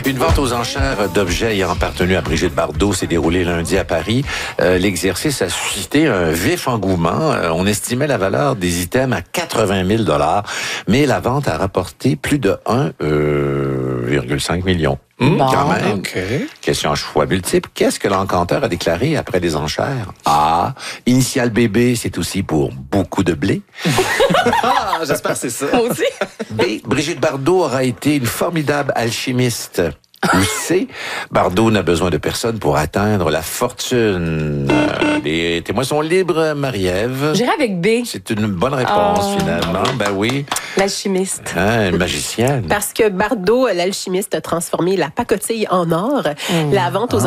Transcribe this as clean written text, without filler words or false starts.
Une vente aux enchères d'objets ayant appartenu à Brigitte Bardot s'est déroulée lundi à Paris. L'exercice a suscité un vif engouement. On estimait la valeur des items à 80 000 $, mais la vente a rapporté plus de 1,5 million. Quand même. Okay. Question à choix multiple. Qu'est-ce que l'encanteur a déclaré après des enchères? A. Initial bébé, c'est aussi pour beaucoup de blé. J'espère que c'est ça. Moi aussi. B. Brigitte Bardot aura été une formidable alchimiste. Ou C. Bardot n'a besoin de personne pour atteindre la fortune. Les témoins sont libres, Marie-Ève. J'irai avec B. C'est une bonne réponse, finalement. Ben oui. L'alchimiste. Hein, une magicienne. Parce que Bardot, l'alchimiste, a transformé la pacotille en or. La vente aux